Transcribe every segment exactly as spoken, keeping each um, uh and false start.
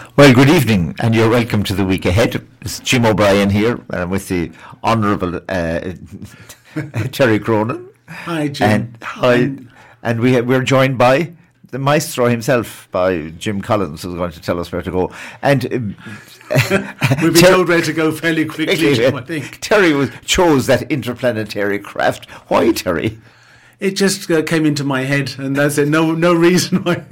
Well, good evening, and you're welcome to the week ahead. It's Jim O'Brien here, uh, with the Honourable uh, Terry Cronin. Hi, Jim. And, hi, and, and we ha- we're joined by the maestro himself, by Jim Collins, who's going to tell us where to go. And uh, we've been Ter- told where to go fairly quickly, Jim, I think. Terry was, chose that interplanetary craft. Why, Terry? It just uh, came into my head, and that's it. No, no reason why.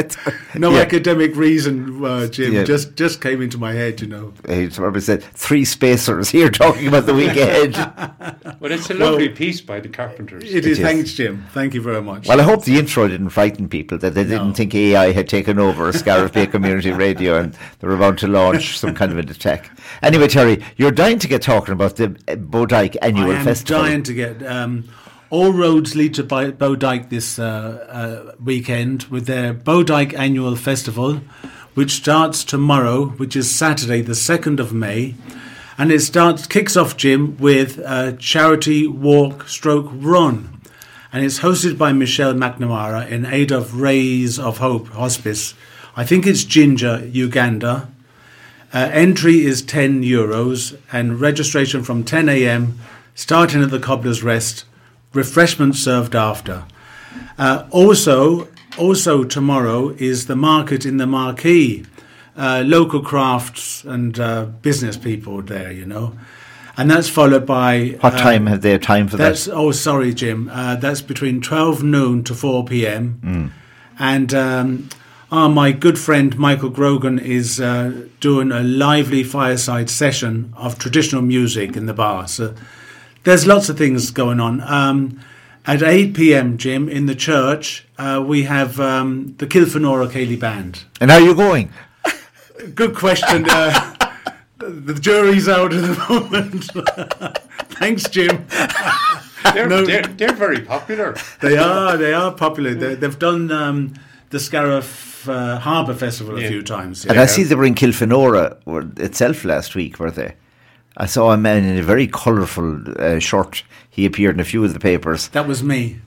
no yeah. academic reason, uh, Jim. Yeah. Just, just came into my head. You know. He probably said three spacers here talking about the week ahead. Well, it's a lovely well, piece by the Carpenters. It, it is. is. Thanks, Jim. Thank you very much. Well, I hope the intro didn't frighten people, that they didn't no. think A I had taken over Scariff Bay Community Radio and they were about to launch some kind of an attack. Anyway, Terry, you're dying to get talking about the Bodyke Annual I am Festival. Dying to get. Um, All roads lead to Bodyke this uh, uh, weekend with their Bodyke Annual Festival, which starts tomorrow, which is Saturday, the second of May. And it starts kicks off, Jim, with a charity walk stroke run. And it's hosted by Michelle McNamara in aid of Rays of Hope Hospice. I think it's Ginger, Uganda. Uh, entry is ten euros and registration from ten a.m, starting at the Cobbler's Rest. Refreshments served after. Uh, also, also tomorrow is the market in the Marquee. Uh, local crafts and uh, business people there, you know. And that's followed by... What uh, time have they time for that's, that? Oh, sorry, Jim. Uh, that's between twelve noon to four p.m. Mm. And um, oh, my good friend Michael Grogan is uh, doing a lively fireside session of traditional music in the bar. So there's lots of things going on. Um, at eight p.m, Jim, in the church, uh, we have um, the Kilfenora Ceilidh Band. And how are you going? Good question. Uh, the jury's out at the moment. Thanks, Jim. They're, no, they're, they're very popular. They are. They are popular. They, they've done um, the Scariff uh, Harbour Festival yeah. a few times. Yeah. And I see they were in Kilfenora itself last week, were they? I saw a man in a very colourful uh, shirt. He appeared in a few of the papers. That was me.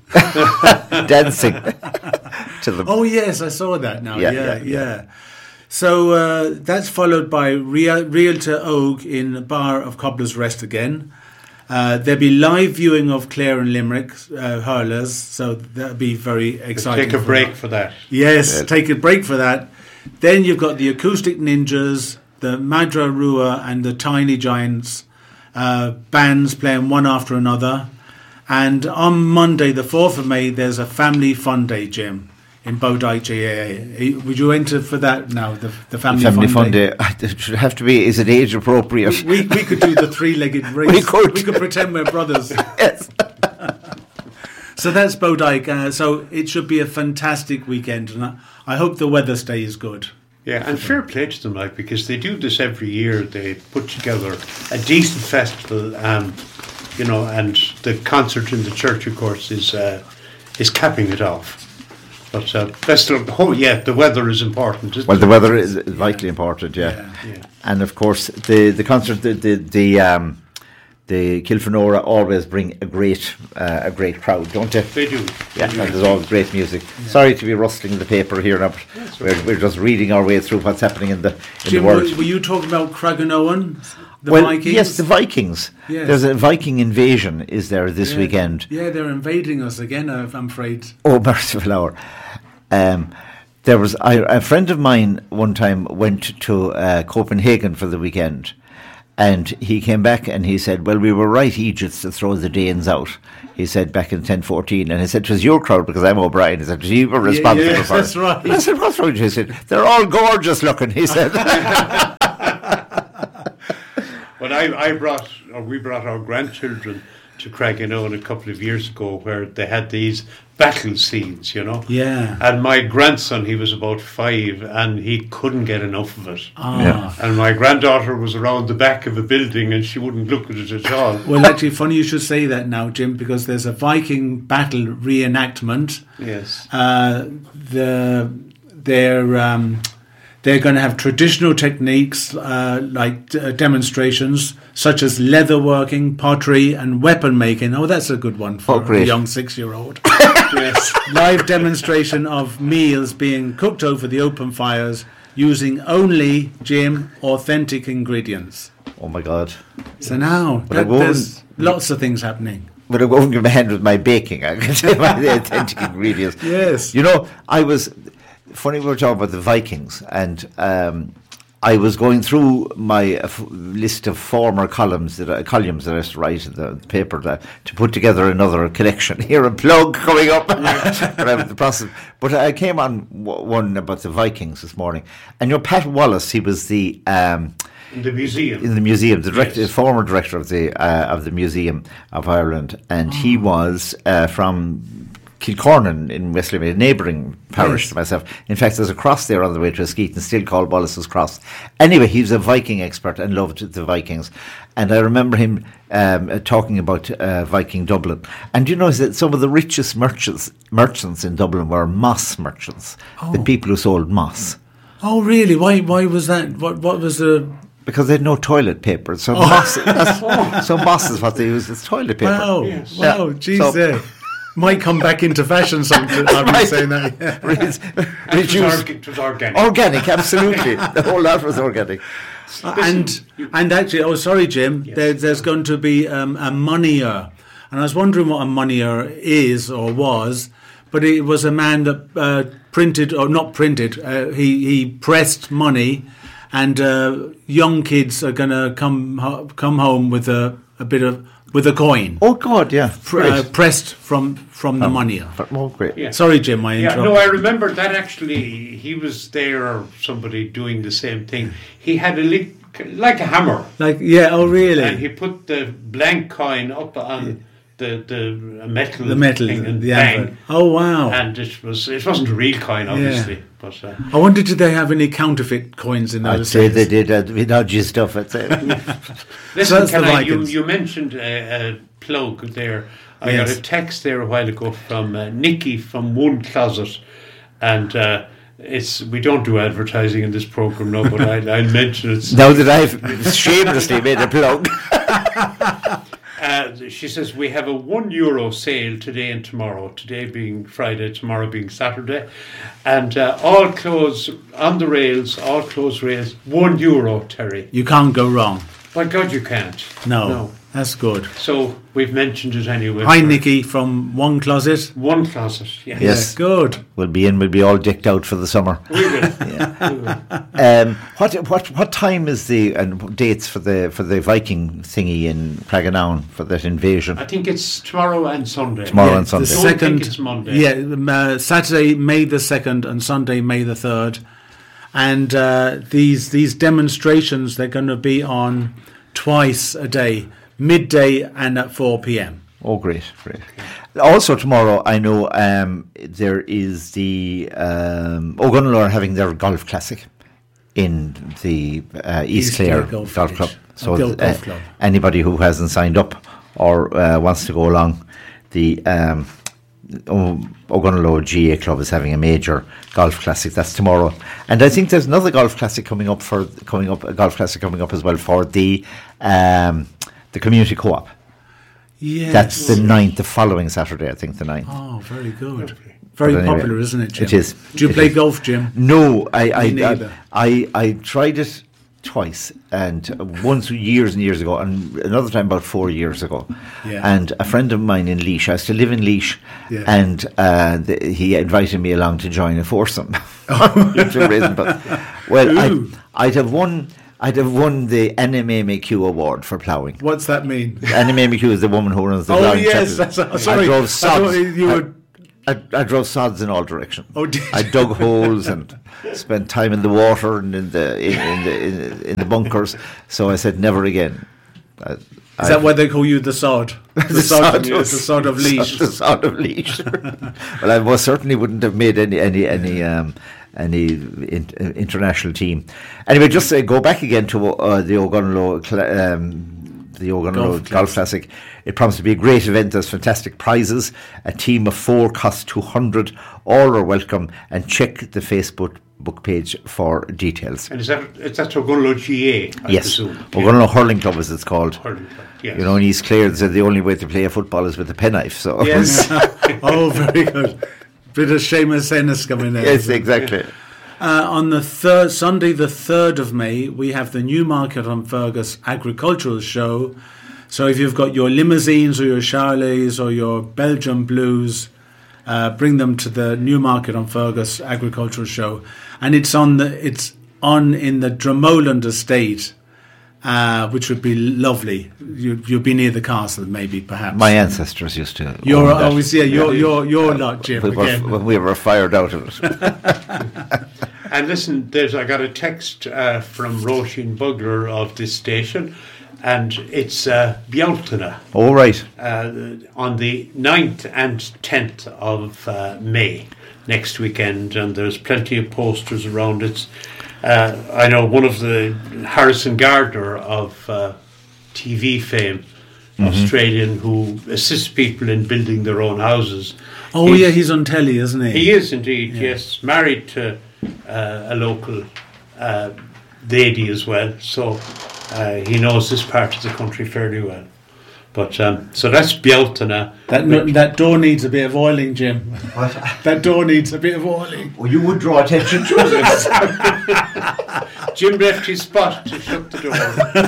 Dancing to the... Oh, yes, I saw that now. Yeah, yeah. yeah. yeah. So uh, that's followed by Real, Realtor Oak in Bar of Cobbler's Rest again. Uh, there'll be live viewing of Clare and Limerick uh, hurlers, so that'll be very exciting. Take a for break that. for that. Yes, yeah. Take a break for that. Then you've got the Acoustic Ninjas, the Madra Rua and the Tiny Giants uh, bands playing one after another. And on Monday, the fourth of May, there's a family fun day, Jim, in Bodyke G A A. Would you enter for that now, the, the family, family fun, fun day? day? It should have to be, is it age appropriate? We, we, we could do the three-legged race. We could. We could pretend we're brothers. Yes. So that's Bodyke. Uh, so it should be a fantastic weekend. And I, I hope the weather stays good. Yeah, and fair play to them, like, because they do this every year. They put together a decent festival, um, you know, and the concert in the church, of course, is uh, is capping it off. But uh, festival, oh yeah, the weather is important. Isn't well, it? the weather is vitally yeah. important, yeah. Yeah. yeah. And of course, the the concert, the the, the um. The Kilfenora always bring a great uh, a great crowd, don't they? They do. Yeah, they do. and there's always great music. Yeah. Sorry to be rustling the paper here now, but we're, we're just reading our way through what's happening in the, in Jim, the world. Were, were you talking about Craigenoan, the well, Vikings? Yes, the Vikings. Yes. There's a Viking invasion, is there, this yeah. weekend? Yeah, they're invading us again, I'm afraid. Oh, merciful hour. Um, there was I, a friend of mine one time went to uh, Copenhagen for the weekend. And he came back and he said, well, we were right Egypts to throw the Danes out. He said back in ten fourteen. And he said, it was your crowd because I'm O'Brien. He said, you were responsible yeah, yes, for it. That's right. And I said, what's wrong with you? He said, they're all gorgeous looking, he said. But I, I brought, or we brought our grandchildren to Craigenoan a couple of years ago where they had these battle scenes, you know. Yeah. And my grandson, he was about five, and he couldn't get enough of it. Ah. Yeah. And my granddaughter was around the back of a building, and she wouldn't look at it at all. Well, actually, funny you should say that now, Jim, because there's a Viking battle reenactment. Yes. Uh, the they're um, they're going to have traditional techniques uh, like d- demonstrations such as leatherworking, pottery, and weapon making. Oh, that's a good one for oh, a young six-year-old. Yes. Live demonstration of meals being cooked over the open fires using only, Jim, authentic ingredients. Oh my God! So now But I that, won't- there's lots of things happening. But I'm going to give my hand with my baking. I can say my authentic ingredients. Yes. You know, I was funny. We were talking about the Vikings, and um, I was going through my uh, f- list of former columns that I, columns that I used to write in the paper that, to put together another collection. Here, a plug coming up. But I'm in the process. But I came on w- one about the Vikings this morning, and you know, Pat Wallace. He was the. Um, In the museum. in the museum, the director, Yes. former director of the uh, of the Museum of Ireland, and he was uh, from Kilcornan in West Limerick, a neighbouring parish Yes. to myself. In fact, there's a cross there on the way to Askeaton, still called Wallace's Cross. Anyway, he was a Viking expert and loved the Vikings, and I remember him um, uh, talking about uh, Viking Dublin. And you know that some of the richest merchants merchants in Dublin were moss merchants, the Oh. people who sold moss. Oh, really? Why? Why was that? What? What was the? Because they had no toilet paper, so moss. That's, so moss is what they use as toilet paper. Wow! Yes. Wow! Yeah. Geez, So- there. Might come back into fashion sometime. I've been Right. saying that. Yeah. Re- And it, was reduce org- it was organic. organic, absolutely. The whole lot was organic. Uh, and and actually, oh, sorry, Jim. Yes. There, there's going to be um, a moneyer, and I was wondering what a moneyer is or was, but it was a man that uh, printed or not printed. Uh, he he pressed money, and uh, young kids are going to come ho- come home with a, a bit of with a coin Oh God, yeah. pr- uh, pressed from from the moneyer. Oh, great. Yeah. Sorry, Jim. I Yeah, interrupted. no, I remember that actually. He was there, or somebody doing the same thing. He had a li- like a hammer, Like yeah. Oh, really? and he put the blank coin up on the the metal, the metal, thing and the bang, anvil. Oh, wow. and it was it wasn't a real coin, obviously, but. Uh, I wonder, did they have any counterfeit coins in those I'd say days? they did uh, with dodgy stuff. I'd say. Listen, that's can the I, you, Vikings. you mentioned a, a plug there. I Yes. got a text there a while ago from uh, Nikki from One Closet, and uh, it's we don't do advertising in this program, no, but I, I'll mention it. Now that I've shamelessly made a plug. Uh, she says we have a one euro sale today and tomorrow. Today being Friday, tomorrow being Saturday, and uh, all clothes on the rails, all clothes rails, one euro. Terry, You can't go wrong. by God, you can't. No, no. that's good. So we've mentioned it anyway. Hi, Nikki from One Closet. One Closet. Yes. Yes. Yeah, good. We'll be in. We'll be all decked out for the summer. We will. We will. Um, what what what time is the and dates for the for the Viking thingy in Craiganown for that invasion? I think it's tomorrow and Sunday. Tomorrow Yeah, and Sunday. The Don't second, think it's Monday. Yeah, um, uh, Saturday, May the second, and Sunday, May the third. And uh, these these demonstrations, they're going to be on twice a day, midday and at four p.m. Oh, great, great. Also tomorrow, I know um, there is the um, O'Gunlow are having their golf classic in the uh, East, East Clare Clare Golf Golf, Village. Club. Oh, So Golf uh, Club. anybody who hasn't signed up or uh, wants to go along, the um, O- O'Gunlow G A Club is having a major golf classic. That's tomorrow, and I think there's another golf classic coming up for coming up a golf classic coming up as well for the um, the community co-op. Yes. That's the ninth, the following Saturday, I think, the ninth. Oh, very good. Very But anyway, popular, isn't it, Jim? it is. Do you It play is. golf, Jim? No, I I, Me I neither. I I tried it twice, and once years and years ago, and another time about four years ago. Yeah. And a friend of mine in Laois, I still live in Laois, Yeah. and uh, the, he invited me along to join a foursome. For some reason, but well, Ooh. I'd, I'd have won. I'd have won the N M M A Q award for ploughing. What's that mean? N M M A Q is the woman who runs the Oh, ploughing yes. championship. That's, sorry. I drove I sods. thought you I- were... I, I drove sods in all directions. Oh, did I you? dug holes and spent time in the water and in the in, in the in, in the bunkers. So I said never again. I, Is that why they call you the sod? The, sod, the sod of Laois. The sod of Laois. Well, I most certainly wouldn't have made any any any um, any in, uh, international team. Anyway, just uh, go back again to uh, the O'Gunlow. Cl- um, the O'Gunlow Golf Golf, Classic. It promises to be a great event. There's fantastic prizes. A team of four costs two hundred. All are welcome. And check the Facebook book page for details. And is that it's at O'Gunlow G A? I Yes, presume. O'Gunlow Hurling Club, as it's called. Hurling Club, yes. You know, in East Clare, they said the only way to play a football is with a penknife. So Yes. Oh, very good. Bit of Seamus Ennis coming there. yes, exactly. Uh, on the third Sunday, the third of May, we have the Newmarket on Fergus Agricultural Show. So if you've got your limousines or your Charlets or your Belgian Blues, uh, bring them to the Newmarket on Fergus Agricultural Show, and it's on the it's on in the Dromoland estate. Uh, which would be lovely. You, you'll be near the castle, maybe, perhaps. My ancestors used to. You're own that. always, yeah, you're, you're, you're not, Jim. We were, again. when we were fired out of it. And listen, there's I got a text uh, from Roisin Bugler of this station, and it's uh, Bealtaine. All right. Uh, on the ninth and tenth of uh, May next weekend, and there's plenty of posters around it. Uh, I know one of the Harrison Gardner of uh, T V fame, mm-hmm. Australian, who assists people in building their own houses. Oh, he's, yeah, he's on telly, isn't he? He is indeed, yeah. yes. Married to uh, a local uh, lady as well, so uh, he knows this part of the country fairly well. But um, so that's Bealtaine. That no, that door needs a bit of oiling, Jim. What? That door needs a bit of oiling. Well, you would draw attention to it. Jim left his spot to shut the door.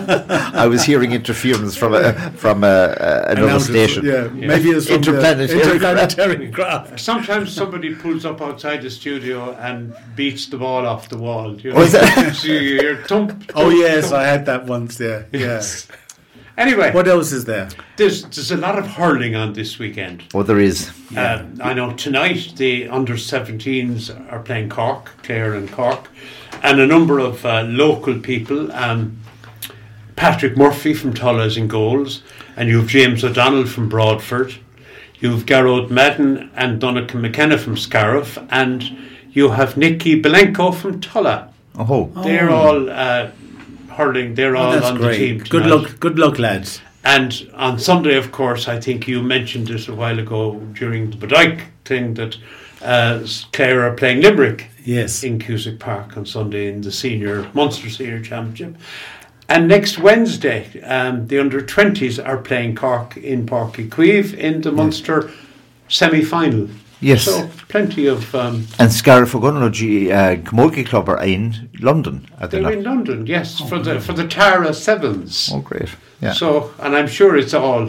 I was hearing interference from a, from a, a, another station. Yeah, yeah, maybe it's from interplanetary, the interplanetary craft. Sometimes somebody pulls up outside the studio and beats the ball off the wall. You know? Oh, is that? So you hear thump, thump, oh yes, thump. I had that once. Yeah, yes. Yeah. Anyway, what else is there? There's there's a lot of hurling on this weekend. Oh, there is. Yeah. Um, I know tonight the under seventeens are playing Cork, Clare and Cork, and a number of uh, local people. Um, Patrick Murphy from Tulla is in goals, and you have James O'Donnell from Broadford. You have Garrod Madden and Donnacha McKenna from Scariff, and you have Nicky Belenko from Tulla. Oh, they're oh. all. Uh, hurling, they're oh, all that's on great. the team tonight. Good luck, good luck, lads. And on Sunday, of course, I think you mentioned it a while ago during the Bodyke thing that uh, Clare are playing Limerick yes. in Cusack Park on Sunday in the senior Munster Senior Championship. And next Wednesday, um, the under twenties are playing Cork in Páirc Uí Chaoimh in the Munster semi-final. Yes. So plenty of... Um, and Scariff Ogunlogy uh, Camogie Club are in London. Are they they're not? in London, yes, oh, for the for the Tara Sevens. Oh, great. Yeah. So, and I'm sure it's all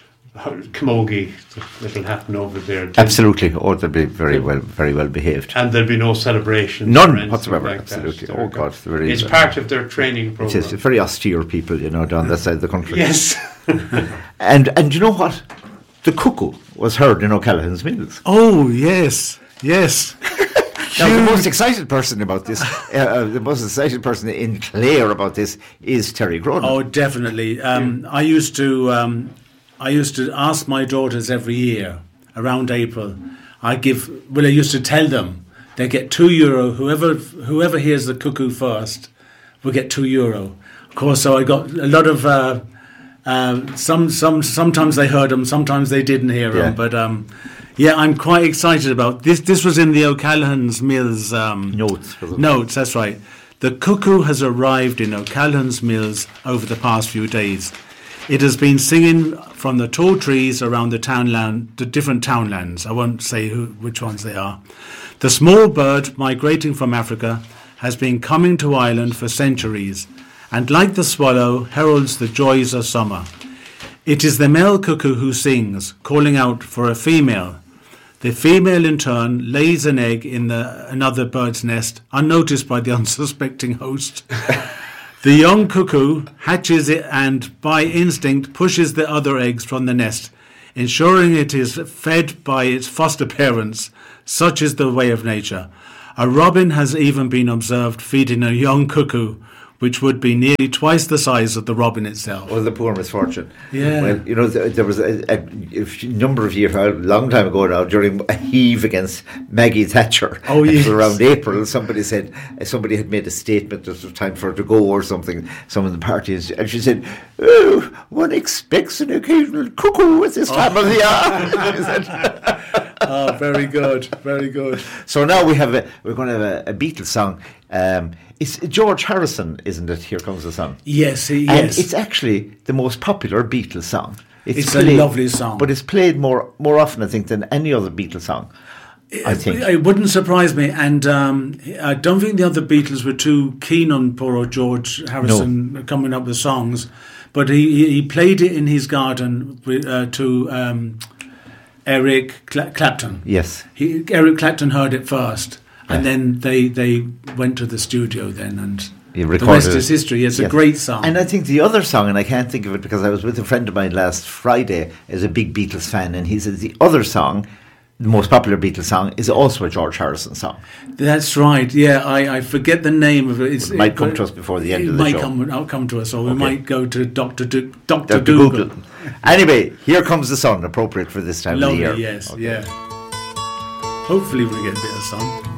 Camogie that'll happen over there. Absolutely. Or they'll be very well very well behaved. And there'll be no celebrations. None whatsoever. Like absolutely. That. Oh, God. It's part of their training program. It is very austere people, you know, down that side of the country. Yes. and And you know what? The cuckoo was heard in O'Callaghan's Mills. Oh, yes, yes. Now, the most excited person about this, uh, uh, the most excited person in Clare about this is Terry Cronin. Oh, definitely. Um, I used to, um, I used to ask my daughters every year around April. I give. Well, I used to tell them they get two euro. Whoever, whoever hears the cuckoo first, will get two euro. Of course, so I got a lot of. Uh, Um, some, some, sometimes they heard them, sometimes they didn't hear yeah. them. But um, yeah, I'm quite excited about this. This was in the O'Callaghan's Mills um, notes. Notes, that's right. The cuckoo has arrived in O'Callaghan's Mills over the past few days. It has been singing from the tall trees around the townland, the different townlands. I won't say who, which ones they are. The small bird migrating from Africa has been coming to Ireland for centuries, and like the swallow, heralds the joys of summer. It is the male cuckoo who sings, calling out for a female. The female, in turn, lays an egg in the, another bird's nest, unnoticed by the unsuspecting host. The young cuckoo hatches it and, by instinct, pushes the other eggs from the nest, ensuring it is fed by its foster parents. Such is the way of nature. A robin has even been observed feeding a young cuckoo, which would be nearly twice the size of the robin itself. Oh, the poor misfortune. Yeah. Well, you know, th- there was a, a, a number of years, a long time ago now, during a heave against Maggie Thatcher. Oh, yes. It was around April, somebody said, somebody had made a statement that it was time for her to go or something, some of the parties, and she said, oh, one expects an occasional cuckoo at this time oh. of the year. Oh, very good, very good. So now we have a, we're going to have a, a Beatles song. Um, it's George Harrison, isn't it? Here Comes the Sun. Yes, he, and yes. it's actually the most popular Beatles song. It's, it's played, a lovely song, but it's played more more often, I think, than any other Beatles song. I think. It, it wouldn't surprise me, and um, I don't think the other Beatles were too keen on poor old George Harrison no. coming up with songs, but he, he played it in his garden with, uh, to um, Eric Cla- Clapton. Yes. He, Eric Clapton heard it first, and yeah. then they, they went to the studio then, and the rest is history. It's yes. a great song. And I think the other song, and I can't think of it because I was with a friend of mine last Friday, is a big Beatles fan, and he says the other song, the most popular Beatles song, is also a George Harrison song. That's right. Yeah, I, I forget the name of it. It's, it might it, come to us before the end of the might show. Come, it'll come to us, or we okay. might go to Doctor Do, Doctor Doctor Google. Google. Anyway, Here Comes the Sun, appropriate for this time Lovely, of the year. Yes, okay. yeah. Hopefully we get a bit of sun.